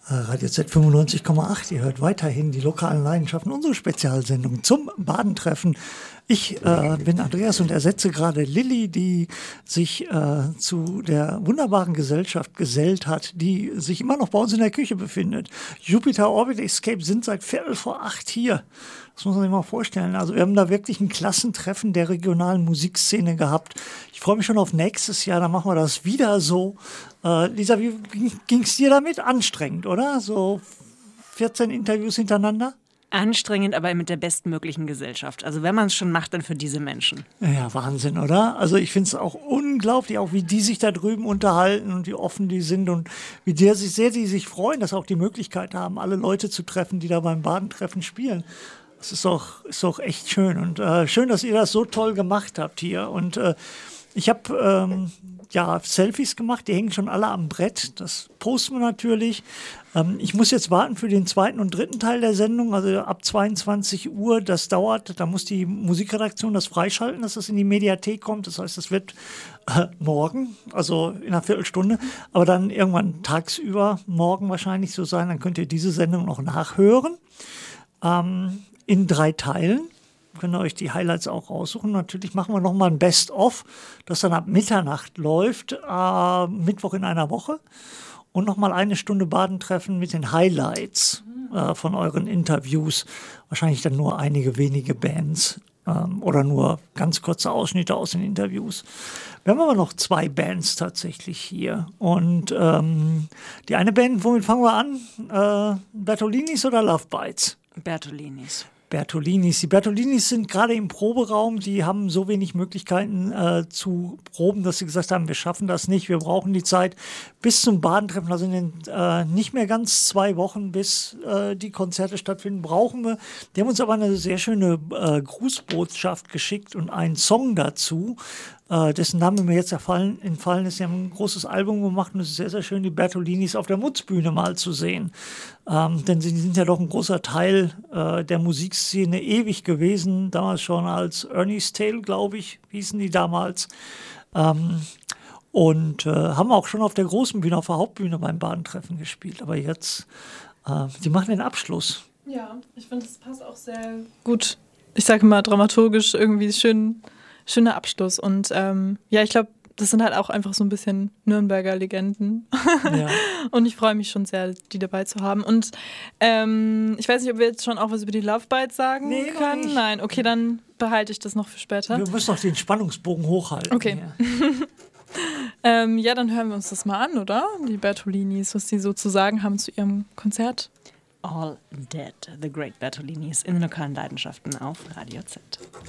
Radio Z 95,8. Ihr hört weiterhin die lokalen Leidenschaften, unsere Spezialsendung zum Badentreffen. Ich bin Andreas und ersetze gerade Lilly, die sich zu der wunderbaren Gesellschaft gesellt hat, die sich immer noch bei uns in der Küche befindet. Jupiter Orbit Escape sind seit 7:45 hier. Das muss man sich mal vorstellen. Also wir haben da wirklich ein Klassentreffen der regionalen Musikszene gehabt. Ich freue mich schon auf nächstes Jahr, dann machen wir das wieder so. Lisa, wie ging es dir damit? Anstrengend, oder? So 14 Interviews hintereinander? Anstrengend, aber mit der bestmöglichen Gesellschaft. Also wenn man es schon macht, dann für diese Menschen. Ja, Wahnsinn, oder? Also ich finde es auch unglaublich, auch wie die sich da drüben unterhalten und wie offen die sind und wie sehr die sich freuen, dass auch die Möglichkeit haben, alle Leute zu treffen, die da beim Badentreffen spielen. Das ist doch echt schön und schön, dass ihr das so toll gemacht habt hier. Und ich habe Selfies gemacht, die hängen schon alle am Brett. Das posten wir natürlich. Ich muss jetzt warten für den zweiten und dritten Teil der Sendung, also ab 22 Uhr. Das dauert, da muss die Musikredaktion das freischalten, dass das in die Mediathek kommt. Das heißt, das wird morgen, also in einer Viertelstunde, aber dann irgendwann tagsüber, morgen wahrscheinlich so sein. Dann könnt ihr diese Sendung noch nachhören. In 3 Teilen. Könnt ihr euch die Highlights auch raussuchen. Natürlich machen wir nochmal ein Best-of, das dann ab Mitternacht läuft, Mittwoch in einer Woche. Und nochmal 1 Stunde Badentreffen mit den Highlights von euren Interviews. Wahrscheinlich dann nur einige wenige Bands oder nur ganz kurze Ausschnitte aus den Interviews. Wir haben aber noch 2 Bands tatsächlich hier. Und die eine Band, womit fangen wir an? Bertolinis oder Love Bites? Bertolinis. Die Bertolinis sind gerade im Proberaum, die haben so wenig Möglichkeiten zu proben, dass sie gesagt haben, wir schaffen das nicht, wir brauchen die Zeit bis zum Badentreffen, also in den nicht mehr ganz 2 Wochen, bis die Konzerte stattfinden, brauchen wir. Die haben uns aber eine sehr schöne Grußbotschaft geschickt und einen Song dazu, dessen Name mir jetzt entfallen ist. Sie haben ein großes Album gemacht und es ist sehr, sehr schön, die Bertolinis auf der Mutzbühne mal zu sehen. Denn sie sind ja doch ein großer Teil der Musikszene ewig gewesen, damals schon als Ernie's Tale, glaube ich, hießen die damals. Und haben auch schon auf der großen Bühne, auf der Hauptbühne beim Badentreffen gespielt. Aber jetzt, sie machen den Abschluss. Ja, ich finde, das passt auch sehr gut. Ich sage mal dramaturgisch irgendwie schöner Abschluss. Und ich glaube, das sind halt auch einfach so ein bisschen Nürnberger Legenden. Ja. Und ich freue mich schon sehr, die dabei zu haben. Und ich weiß nicht, ob wir jetzt schon auch was über die Love Bites sagen können. Nein, okay, dann behalte ich das noch für später. Wir müssen noch den Spannungsbogen hochhalten. Okay. Dann hören wir uns das mal an, oder? Die Bertolinis, was die so zu sagen haben zu ihrem Konzert. All Dead, The Great Bertolinis in den lokalen Leidenschaften auf Radio Z.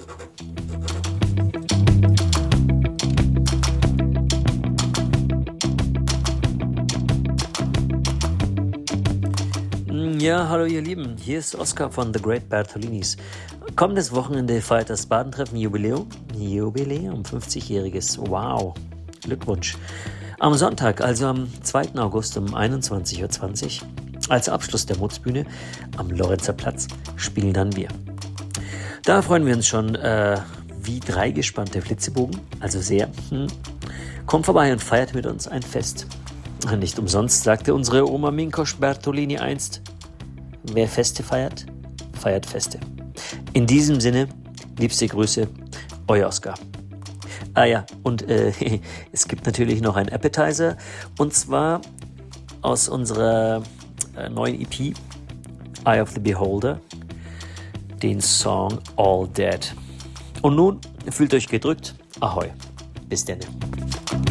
Ja, hallo ihr Lieben, hier ist Oskar von The Great Bertolinis. Kommendes Wochenende feiert das Badentreffen Jubiläum, 50-jähriges, wow, Glückwunsch. Am Sonntag, also am 2. August um 21:20 Uhr, als Abschluss der Mutzbühne am Lorenzer Platz, spielen dann wir. Da freuen wir uns schon wie 3 gespannte Flitzebogen, also sehr. Kommt vorbei und feiert mit uns ein Fest. Nicht umsonst sagte unsere Oma Minkosch Bertolini einst, wer Feste feiert, feiert Feste. In diesem Sinne, liebste Grüße, euer Oskar. Und es gibt natürlich noch einen Appetizer, und zwar aus unserer neuen EP, Eye of the Beholder, den Song All Dead. Und nun, fühlt euch gedrückt, ahoi, bis denne.